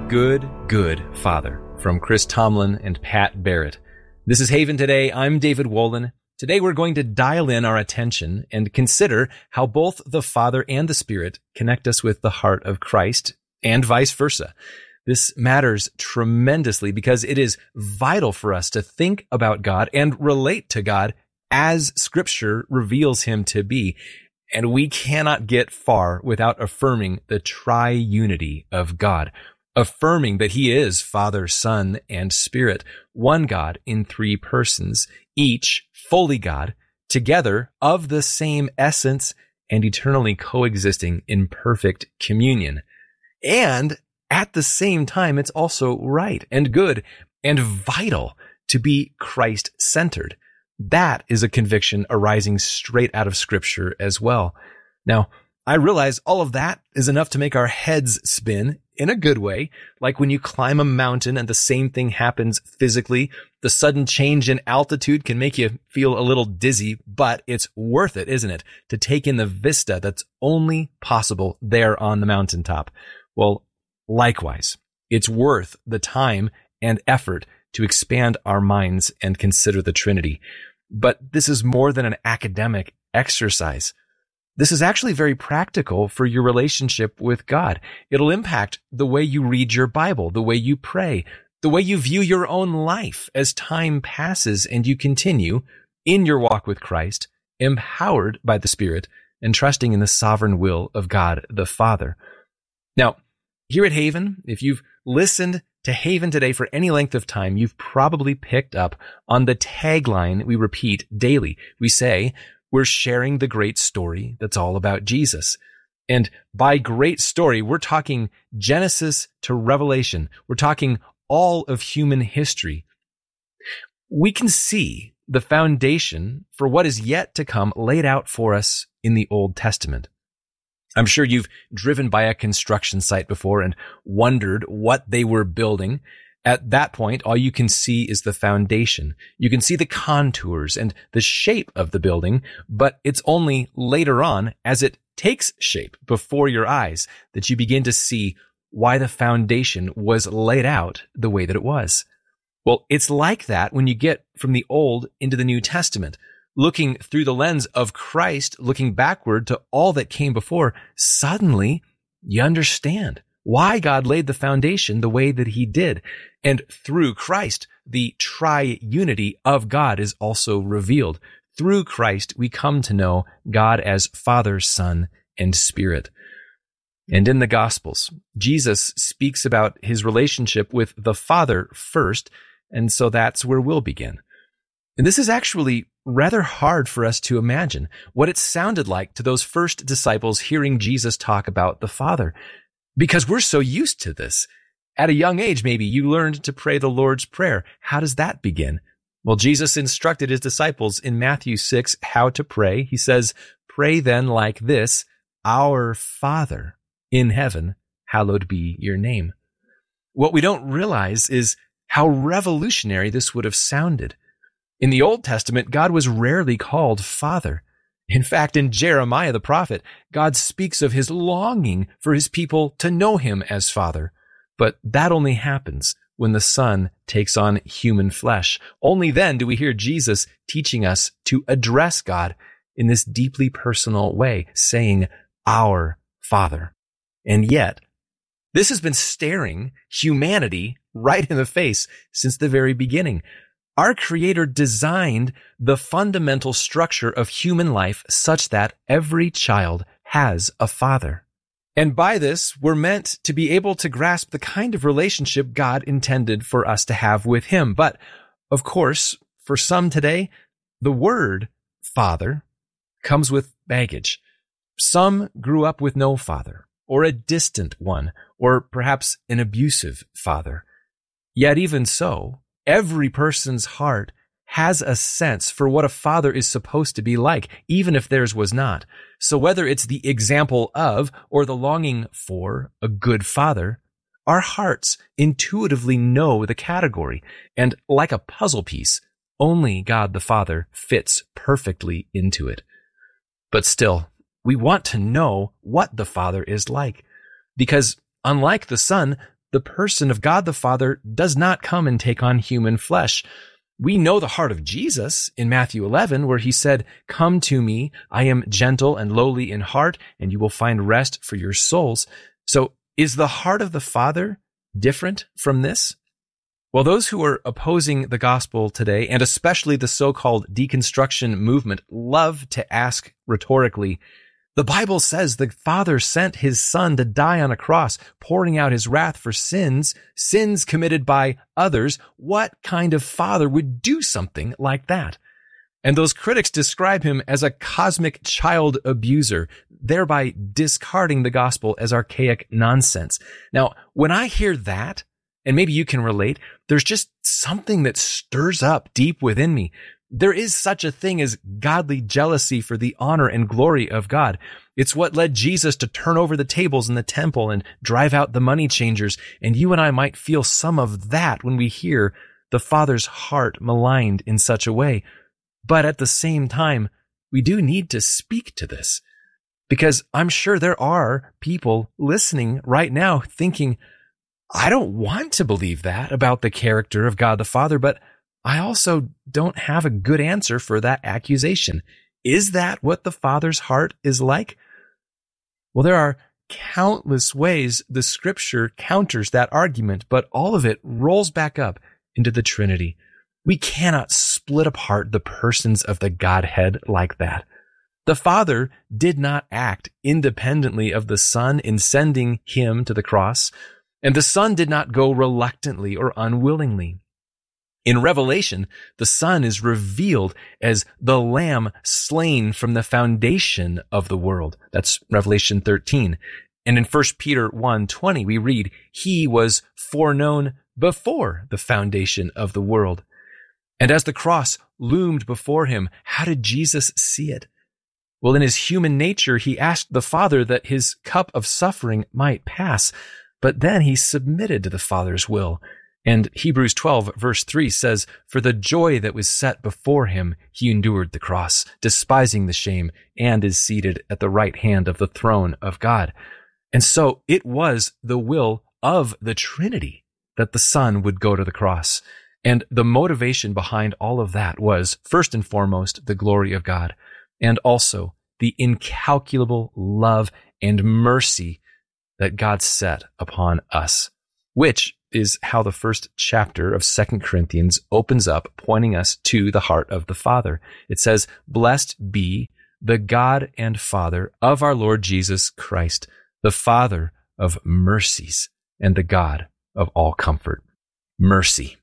Good, Good Father from Chris Tomlin and Pat Barrett. This is Haven Today. I'm David Wolin. Today we're going to dial in our attention and consider how both the Father and the Spirit connect us with the heart of Christ and vice versa. This matters tremendously because it is vital for us to think about God and relate to God as Scripture reveals him to be. And we cannot get far without affirming the triunity of God, affirming that he is Father, Son, and Spirit, one God in three persons, each fully God, together of the same essence and eternally coexisting in perfect communion. And at the same time, it's also right and good and vital to be Christ-centered. That is a conviction arising straight out of Scripture as well. Now, I realize all of that is enough to make our heads spin in a good way, like when you climb a mountain and the same thing happens physically. The sudden change in altitude can make you feel a little dizzy, but it's worth it, isn't it, to take in the vista that's only possible there on the mountaintop. Well, likewise, it's worth the time and effort to expand our minds and consider the Trinity. But this is more than an academic exercise. This is actually very practical for your relationship with God. It'll impact the way you read your Bible, the way you pray, the way you view your own life as time passes and you continue in your walk with Christ, empowered by the Spirit and trusting in the sovereign will of God the Father. Now, here at Haven, if you've listened to Haven Today for any length of time, you've probably picked up on the tagline we repeat daily. We say, we're sharing the great story that's all about Jesus. And by great story, we're talking Genesis to Revelation. We're talking all of human history. We can see the foundation for what is yet to come laid out for us in the Old Testament. I'm sure you've driven by a construction site before and wondered what they were building. At that point, all you can see is the foundation. You can see the contours and the shape of the building, but it's only later on, as it takes shape before your eyes, that you begin to see why the foundation was laid out the way that it was. Well, it's like that when you get from the Old into the New Testament. Looking through the lens of Christ, looking backward to all that came before, suddenly you understand why God laid the foundation the way that he did. And through Christ, the triunity of God is also revealed. Through Christ, we come to know God as Father, Son, and Spirit. And in the Gospels, Jesus speaks about his relationship with the Father first, and so that's where we'll begin. And this is actually rather hard for us to imagine what it sounded like to those first disciples hearing Jesus talk about the Father, because we're so used to this. At a young age, maybe you learned to pray the Lord's Prayer. How does that begin? Well, Jesus instructed his disciples in Matthew 6 how to pray. He says, "Pray then like this, Our Father in heaven, hallowed be your name." What we don't realize is how revolutionary this would have sounded. In the Old Testament, God was rarely called Father. In fact, in Jeremiah the prophet, God speaks of his longing for his people to know him as Father. But that only happens when the Son takes on human flesh. Only then do we hear Jesus teaching us to address God in this deeply personal way, saying, "Our Father." And yet, this has been staring humanity right in the face since the very beginning. Our Creator designed the fundamental structure of human life such that every child has a father. And by this, we're meant to be able to grasp the kind of relationship God intended for us to have with him. But, of course, for some today, the word father comes with baggage. Some grew up with no father, or a distant one, or perhaps an abusive father. Yet even so, every person's heart has a sense for what a father is supposed to be like, even if theirs was not. So whether it's the example of or the longing for a good father, our hearts intuitively know the category. And like a puzzle piece, only God the Father fits perfectly into it. But still, we want to know what the Father is like. Because unlike the Son the person of God the Father does not come and take on human flesh. We know the heart of Jesus in Matthew 11, where he said, "Come to me, I am gentle and lowly in heart, and you will find rest for your souls." So is the heart of the Father different from this? Well, those who are opposing the gospel today, and especially the so-called deconstruction movement, love to ask rhetorically, the Bible says the Father sent his Son to die on a cross, pouring out his wrath for sins committed by others. What kind of father would do something like that? And those critics describe him as a cosmic child abuser, thereby discarding the gospel as archaic nonsense. Now, when I hear that, and maybe you can relate, there's just something that stirs up deep within me. There is such a thing as godly jealousy for the honor and glory of God. It's what led Jesus to turn over the tables in the temple and drive out the money changers. And you and I might feel some of that when we hear the Father's heart maligned in such a way. But at the same time, we do need to speak to this, because I'm sure there are people listening right now thinking, I don't want to believe that about the character of God the Father, but I also don't have a good answer for that accusation. Is that what the Father's heart is like? Well, there are countless ways the Scripture counters that argument, but all of it rolls back up into the Trinity. We cannot split apart the persons of the Godhead like that. The Father did not act independently of the Son in sending him to the cross, and the Son did not go reluctantly or unwillingly. In Revelation, the Son is revealed as the Lamb slain from the foundation of the world. That's Revelation 13. And in 1 Peter 1:20, we read, "He was foreknown before the foundation of the world." And as the cross loomed before him, how did Jesus see it? Well, in his human nature, he asked the Father that his cup of suffering might pass, but then he submitted to the Father's will. And Hebrews 12 verse 3 says, "For the joy that was set before him, he endured the cross, despising the shame, and is seated at the right hand of the throne of God." And so it was the will of the Trinity that the Son would go to the cross. And the motivation behind all of that was, first and foremost, the glory of God, and also the incalculable love and mercy that God set upon us, which is how the first chapter of 2 Corinthians opens up, pointing us to the heart of the Father. It says, "Blessed be the God and Father of our Lord Jesus Christ, the Father of mercies and the God of all comfort." Mercy.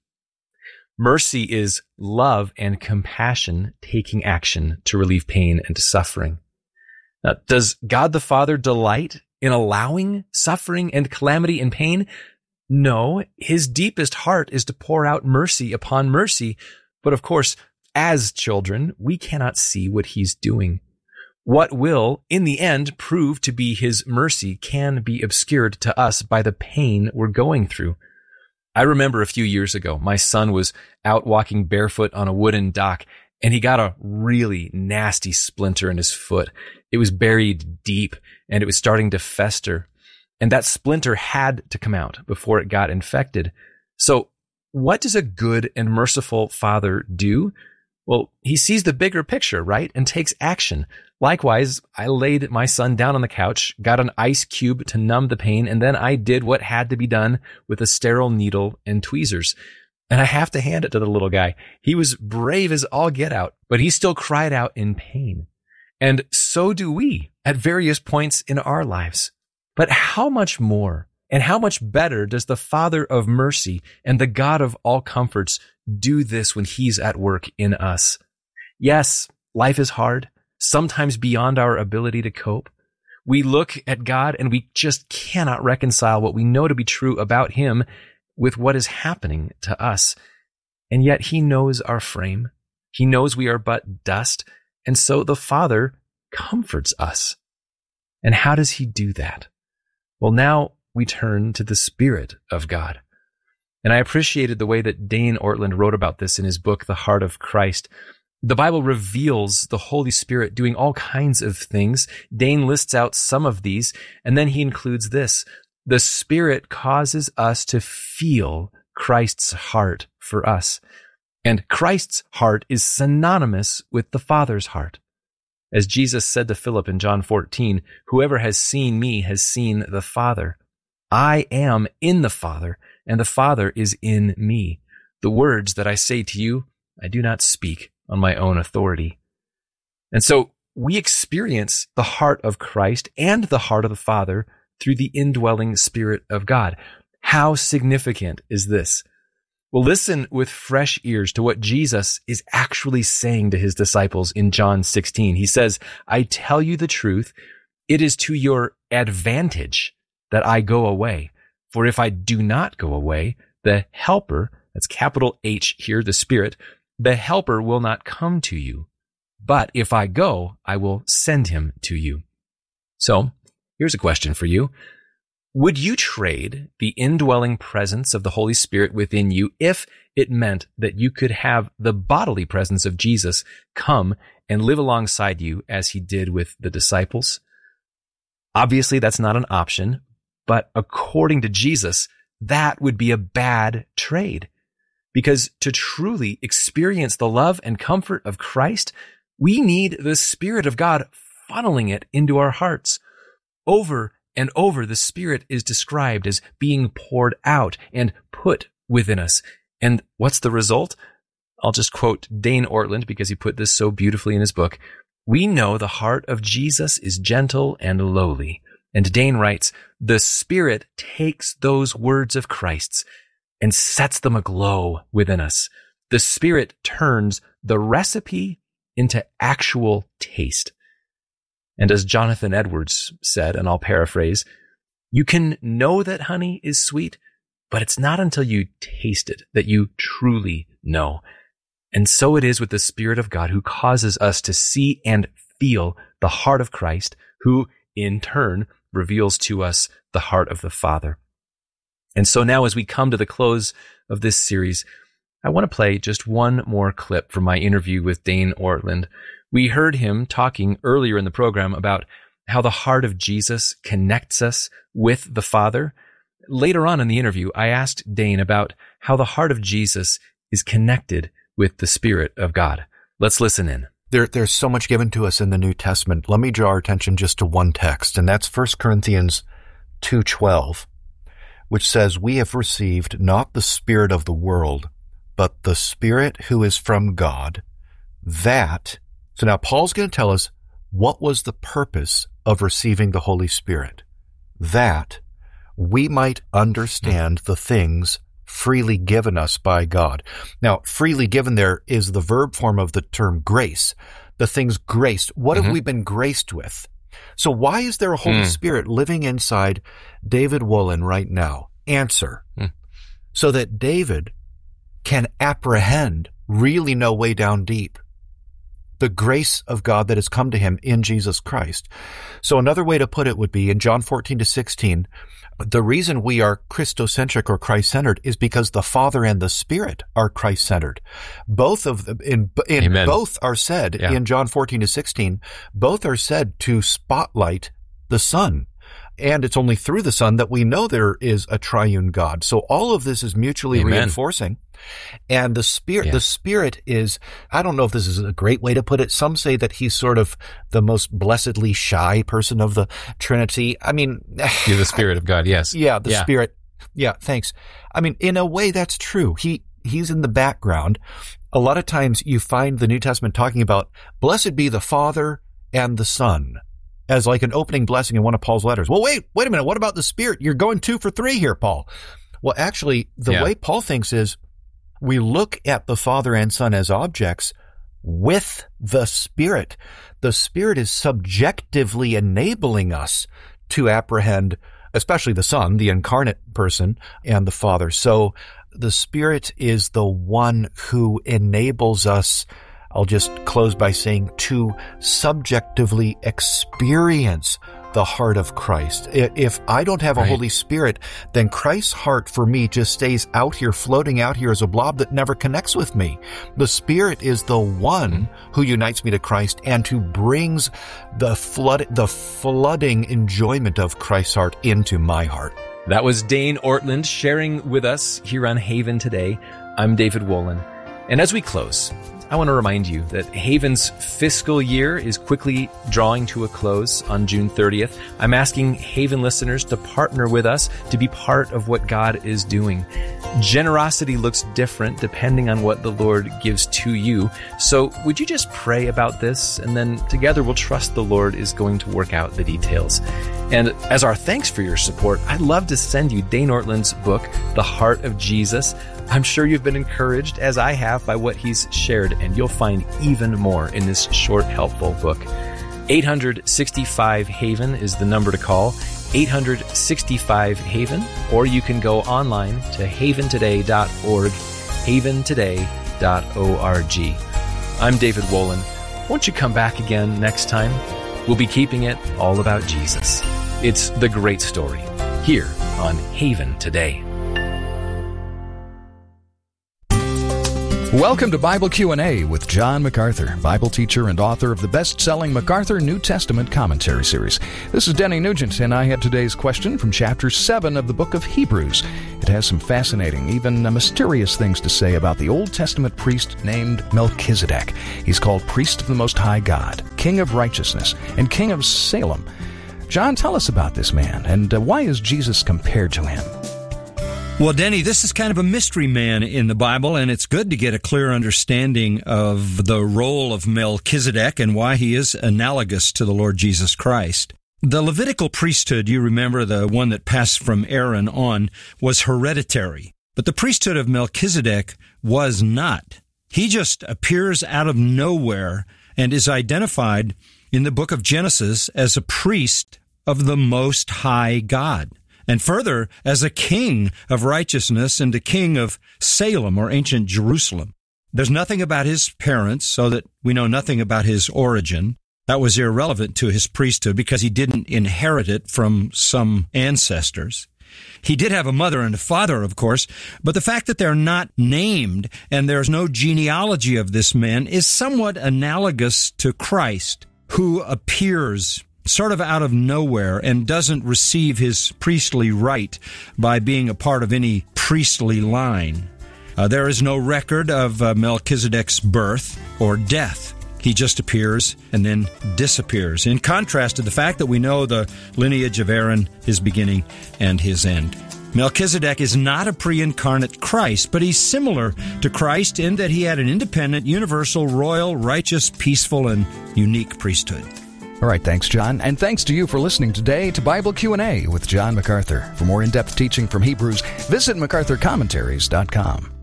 Mercy is love and compassion taking action to relieve pain and suffering. Now, does God the Father delight in allowing suffering and calamity and pain? No, his deepest heart is to pour out mercy upon mercy. But of course, as children, we cannot see what he's doing. What will, in the end, prove to be his mercy can be obscured to us by the pain we're going through. I remember a few years ago, my son was out walking barefoot on a wooden dock, and he got a really nasty splinter in his foot. It was buried deep, and it was starting to fester. And that splinter had to come out before it got infected. So what does a good and merciful Father do? Well, he sees the bigger picture, right? And takes action. Likewise, I laid my son down on the couch, got an ice cube to numb the pain, and then I did what had to be done with a sterile needle and tweezers. And I have to hand it to the little guy. He was brave as all get out, but he still cried out in pain. And so do we at various points in our lives. But how much more and how much better does the Father of mercy and the God of all comforts do this when he's at work in us? Yes, life is hard, sometimes beyond our ability to cope. We look at God and we just cannot reconcile what we know to be true about him with what is happening to us. And yet he knows our frame. He knows we are but dust. And so the Father comforts us. And how does he do that? Well, now we turn to the Spirit of God. And I appreciated the way that Dane Ortland wrote about this in his book, The Heart of Christ. The Bible reveals the Holy Spirit doing all kinds of things. Dane lists out some of these, and then he includes this: The Spirit causes us to feel Christ's heart for us. And Christ's heart is synonymous with the Father's heart. As Jesus said to Philip in John 14, "Whoever has seen me has seen the Father. I am in the Father, and the Father is in me. The words that I say to you, I do not speak on my own authority." And so we experience the heart of Christ and the heart of the Father through the indwelling Spirit of God. How significant is this? Well, listen with fresh ears to what Jesus is actually saying to his disciples in John 16. He says, "I tell you the truth, it is to your advantage that I go away. For if I do not go away, the Helper," that's capital H here, the Spirit, "the Helper will not come to you. But if I go, I will send him to you." So, here's a question for you. Would you trade the indwelling presence of the Holy Spirit within you if it meant that you could have the bodily presence of Jesus come and live alongside you as he did with the disciples? Obviously, that's not an option, but according to Jesus, that would be a bad trade. Because to truly experience the love and comfort of Christ, we need the Spirit of God funneling it into our hearts. Over and over, the Spirit is described as being poured out and put within us. And what's the result? I'll just quote Dane Ortland because he put this so beautifully in his book. "We know the heart of Jesus is gentle and lowly." And Dane writes, "The Spirit takes those words of Christ's and sets them aglow within us. The Spirit turns the recipe into actual taste." And as Jonathan Edwards said, and I'll paraphrase, "You can know that honey is sweet, but it's not until you taste it that you truly know." And so it is with the Spirit of God, who causes us to see and feel the heart of Christ, who in turn reveals to us the heart of the Father. And so now, as we come to the close of this series, I want to play just one more clip from my interview with Dane Ortland. We heard him talking earlier in the program about how the heart of Jesus connects us with the Father. Later on in the interview, I asked Dane about how the heart of Jesus is connected with the Spirit of God. Let's listen in. There's so much given to us in the New Testament. Let me draw our attention just to one text, and that's 1 Corinthians 2:12, which says, "We have received not the spirit of the world, but the Spirit who is from God, that..." So now Paul's going to tell us what was the purpose of receiving the Holy Spirit. "That we might understand the things freely given us by God." Now, freely given there is the verb form of the term grace. The things graced. What have we been graced with? So why is there a Holy Spirit living inside David Wolin right now? Answer. So that David can apprehend, really know way down deep, the grace of God that has come to him in Jesus Christ. So another way to put it would be in John 14-16, the reason we are Christocentric or Christ-centered is because the Father and the Spirit are Christ-centered. Both of them, both are said in John 14-16, both are said to spotlight the Son. And it's only through the Son that we know there is a triune God. So all of this is mutually reinforcing. And the Spirit is, I don't know if this is a great way to put it. Some say that he's sort of the most blessedly shy person of the Trinity. I mean, you're the Spirit of God, yes. Yeah, the Spirit. Yeah, thanks. I mean, in a way, that's true. He's in the background. A lot of times you find the New Testament talking about, blessed be the Father and the Son, as like an opening blessing in one of Paul's letters. Well, wait a minute. What about the Spirit? You're going 2 for 3 here, Paul. Well, actually, the way Paul thinks is we look at the Father and Son as objects with the Spirit. The Spirit is subjectively enabling us to apprehend, especially the Son, the incarnate person, and the Father. So the Spirit is the one who enables us, I'll just close by saying, to subjectively experience the heart of Christ. If I don't have a Holy Spirit, then Christ's heart for me just stays out here, floating out here as a blob that never connects with me. The Spirit is the one who unites me to Christ and who brings the flooding enjoyment of Christ's heart into my heart. That was Dane Ortlund sharing with us here on Haven Today. I'm David Wolin. And as we close, I want to remind you that Haven's fiscal year is quickly drawing to a close on June 30th. I'm asking Haven listeners to partner with us to be part of what God is doing. Generosity looks different depending on what the Lord gives to you. So would you just pray about this, and then together we'll trust the Lord is going to work out the details. And as our thanks for your support, I'd love to send you Dane Ortlund's book, The Heart of Jesus. I'm sure you've been encouraged, as I have, by what he's shared, and you'll find even more in this short, helpful book. 865-HAVEN is the number to call, 865-HAVEN, or you can go online to haventoday.org, haventoday.org. I'm David Wolin. Won't you come back again next time? We'll be keeping it all about Jesus. It's the great story, here on Haven Today. Welcome to Bible Q&A with John MacArthur, Bible teacher and author of the best-selling MacArthur New Testament Commentary Series. This is Denny Nugent, and I have today's question from chapter 7 of the book of Hebrews. It has some fascinating, even mysterious things to say about the Old Testament priest named Melchizedek. He's called Priest of the Most High God, King of Righteousness, and King of Salem. John, tell us about this man, and why is Jesus compared to him? Well, Denny, this is kind of a mystery man in the Bible, and it's good to get a clear understanding of the role of Melchizedek and why he is analogous to the Lord Jesus Christ. The Levitical priesthood, you remember, the one that passed from Aaron on, was hereditary. But the priesthood of Melchizedek was not. He just appears out of nowhere and is identified in the book of Genesis as a priest of the Most High God. And further, as a king of righteousness and a king of Salem, or ancient Jerusalem. There's nothing about his parents, so that we know nothing about his origin. That was irrelevant to his priesthood because he didn't inherit it from some ancestors. He did have a mother and a father, of course, but the fact that they're not named and there's no genealogy of this man is somewhat analogous to Christ, who appears sort of out of nowhere and doesn't receive his priestly right by being a part of any priestly line. There is no record of Melchizedek's birth or death. He just appears and then disappears, in contrast to the fact that we know the lineage of Aaron, his beginning and his end. Melchizedek is not a pre-incarnate Christ, but he's similar to Christ in that he had an independent, universal, royal, righteous, peaceful, and unique priesthood. All right, thanks, John. And thanks to you for listening today to Bible Q&A with John MacArthur. For more in-depth teaching from Hebrews, visit MacArthurCommentaries.com.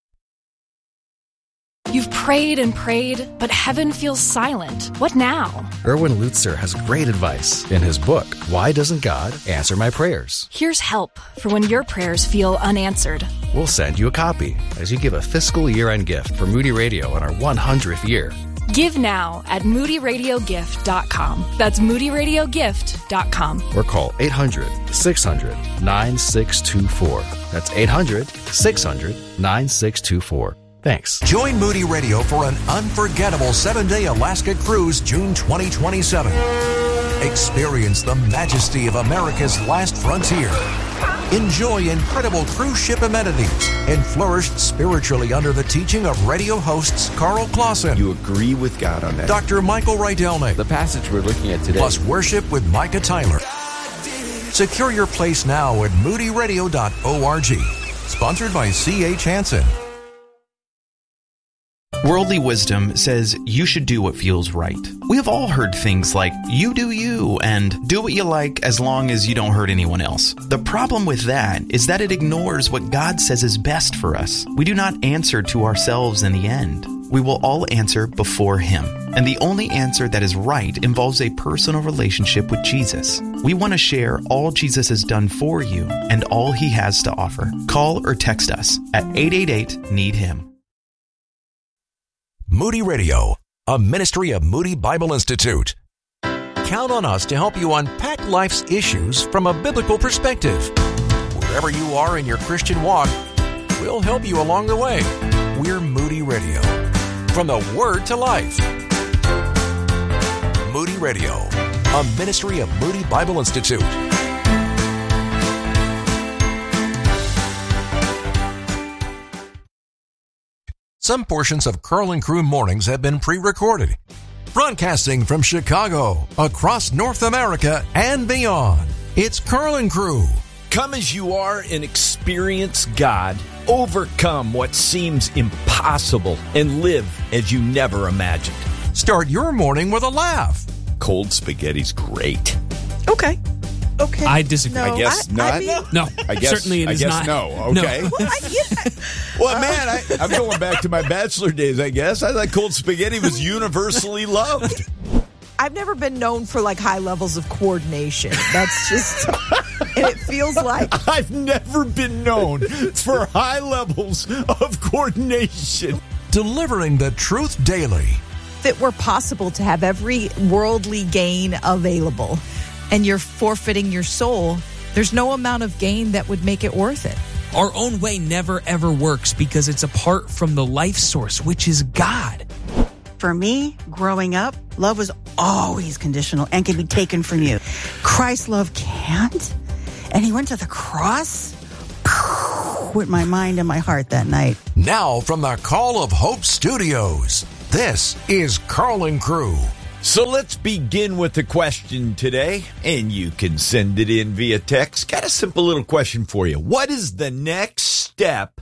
You've prayed and prayed, but heaven feels silent. What now? Erwin Lutzer has great advice in his book, Why Doesn't God Answer My Prayers? Here's help for when your prayers feel unanswered. We'll send you a copy as you give a fiscal year-end gift for Moody Radio on our 100th year. Give now at moodyradiogift.com. That's moodyradiogift.com. Or call 800-600-9624. That's 800-600-9624. Thanks. Join Moody Radio for an unforgettable 7-day Alaska cruise, June 2027. Experience the majesty of America's last frontier. Enjoy incredible cruise ship amenities and flourish spiritually under the teaching of radio hosts Carl Clausen. You agree with God on that. Dr. Michael Rydelnik. The passage we're looking at today. Plus worship with Micah Tyler. Secure your place now at moodyradio.org. Sponsored by C.H. Hansen. Worldly wisdom says you should do what feels right. We have all heard things like, you do you, and do what you like as long as you don't hurt anyone else. The problem with that is that it ignores what God says is best for us. We do not answer to ourselves in the end. We will all answer before Him. And the only answer that is right involves a personal relationship with Jesus. We want to share all Jesus has done for you and all He has to offer. Call or text us at 888-NEED-HIM. Moody Radio, a ministry of Moody Bible Institute. Count on us to help you unpack life's issues from a biblical perspective. Wherever you are in your Christian walk, we'll help you along the way. We're Moody Radio. From the Word to Life. Moody Radio, a ministry of Moody Bible Institute. Some portions of Carl and Crew Mornings have been pre-recorded. Broadcasting from Chicago, across North America, and beyond, it's Carl and Crew. Come as you are and experience God. Overcome what seems impossible and live as you never imagined. Start your morning with a laugh. Cold spaghetti's great. Okay. I disagree. I guess not. No. I guess, Certainly it is not. No. Okay. No. Well, man, I'm going back to my bachelor days, I guess. I thought cold spaghetti was universally loved. I've never been known for like high levels of coordination. That's just, and it feels like I've never been known for high levels of coordination. Delivering the truth daily. if it were possible to have every worldly gain available and you're forfeiting your soul, there's no amount of gain that would make it worth it. Our own way never ever works because it's apart from the life source, which is God. For me, growing up, love was always conditional and can be taken from you. Christ's love can't. And he went to the cross with my mind and my heart that night. Now from the Call of Hope Studios, this is Carl and Crew. So let's begin with the question today, and you can send it in via text. Got a simple little question for you. What is the next step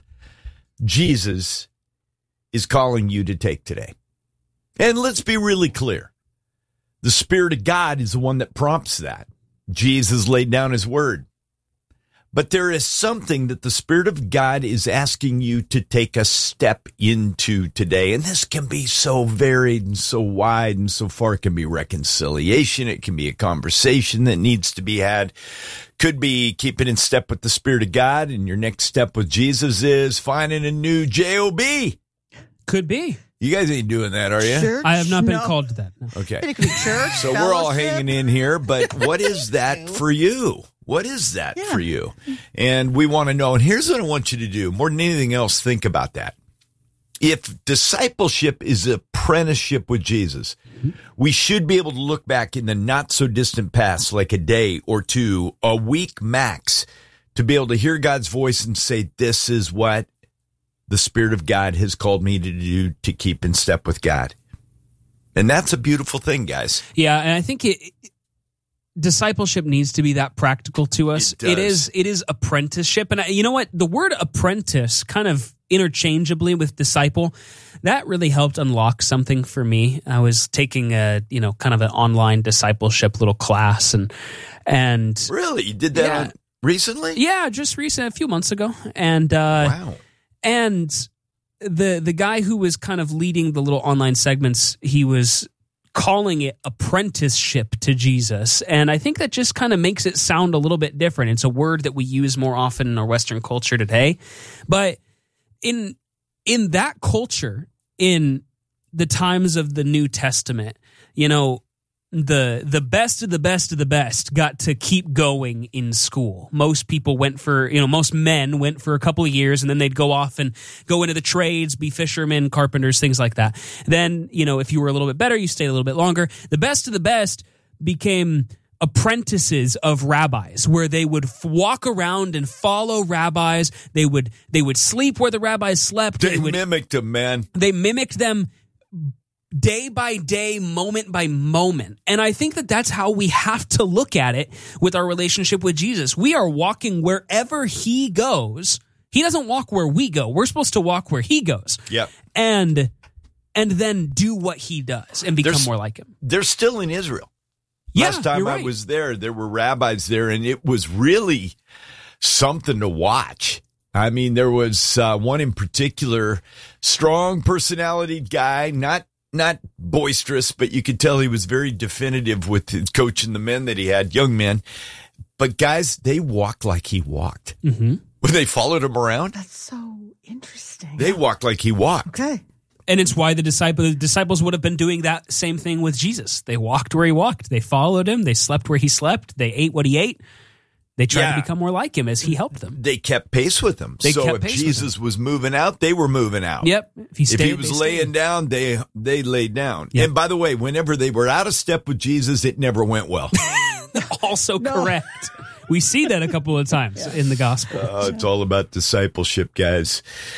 Jesus is calling you to take today? And let's be really clear. The Spirit of God is the one that prompts that. Jesus laid down his word. But there is something that the Spirit of God is asking you to take a step into today. And this can be so varied and so wide and so far. It can be reconciliation. It can be a conversation that needs to be had. Could be keeping in step with the Spirit of God. And your next step with Jesus is finding a new job. Could be. You guys ain't doing that, are you? Church? I have not been No. called to that. No. Okay. It could be church, So we're all fellowship. hanging in here, but what is that for you? What is that for you? And we want to know. And here's what I want you to do. More than anything else, think about that. If discipleship is apprenticeship with Jesus, we should be able to look back in the not so distant past, like a day or two, a week max, to be able to hear God's voice and say, this is what the Spirit of God has called me to do to keep in step with God. And that's a beautiful thing, guys. Yeah, and I think discipleship needs to be that practical to us. It does. It is apprenticeship. And you know what? The word apprentice kind of interchangeably with disciple, that really helped unlock something for me. I was taking kind of an online discipleship little class and Really? You did that recently? Yeah, just recent, a few months ago. And Wow. And the guy who was kind of leading the little online segments, he was calling it apprenticeship to Jesus. And I think that just kind of makes it sound a little bit different. It's a word that we use more often in our Western culture today. But in that culture, in the times of the New Testament, you know, the best of the best of the best got to keep going in school. Most people most men went for a couple of years and then they'd go off and go into the trades, be fishermen, carpenters, things like that. Then, if you were a little bit better, you stayed a little bit longer. The best of the best became apprentices of rabbis, where they would walk around and follow rabbis. They would sleep where the rabbis slept. They mimicked them, man. They mimicked them day by day, moment by moment. And I think that that's how we have to look at it with our relationship with Jesus. We are walking wherever he goes. He doesn't walk where we go. We're supposed to walk where he goes. Yep. And then do what he does and become more like him. They're still in Israel. Yeah, Last time you're I right. was there were rabbis there, and it was really something to watch. I mean, there was one in particular, strong personality guy, not boisterous, but you could tell he was very definitive with his coaching the men that he had, young men. But guys, they walked like he walked. Mm-hmm. When they followed him around, That's so interesting. they walked like he walked. Okay. And it's why the disciples would have been doing that same thing with Jesus. They walked where he walked. They followed him. They slept where he slept. They ate what he ate. They tried to become more like him as he helped them. They kept pace with him. So if Jesus was moving out, they were moving out. Yep. If he was laying down, they laid down. Yep. And by the way, whenever they were out of step with Jesus, it never went well. Also correct. We see that a couple of times in the gospel. It's all about discipleship, guys.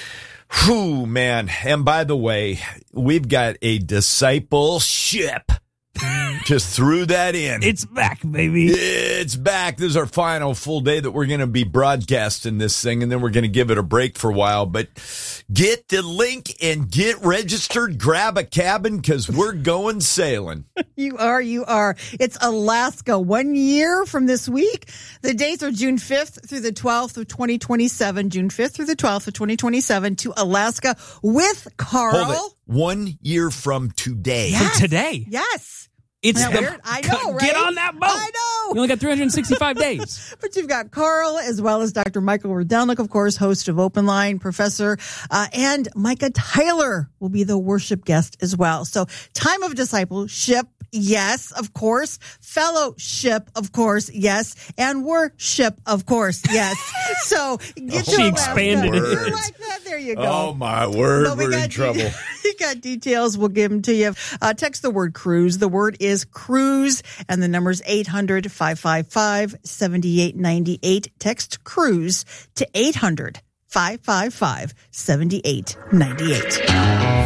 Whew, man. And by the way, we've got a discipleship. Just threw that in. It's back, baby. It's back. This is our final full day that we're going to be broadcasting this thing, and then we're going to give it a break for a while. But get the link and get registered. Grab a cabin because we're going sailing. You are. It's Alaska. 1 year from this week. The dates are June 5th through the 12th of 2027. June 5th through the 12th of 2027 to Alaska with Carl. Hold it. 1 year from today. From today. Yes. It's weird? I know, right? Get on that boat. I know. You only got 365 days. But you've got Carl as well as Dr. Michael Rydelnik, of course, host of Open Line, professor, and Micah Tyler will be the worship guest as well. So time of discipleship. Yes, of course. Fellowship, of course. Yes. And worship, of course. Yes. So get to She Alaska. expanded it. You like that? There you go. Oh, my word. But We're in trouble. You got details. We'll give them to you. Text the word cruise. The word is cruise, and the number's 800-555-7898. Text cruise to 800-555-7898.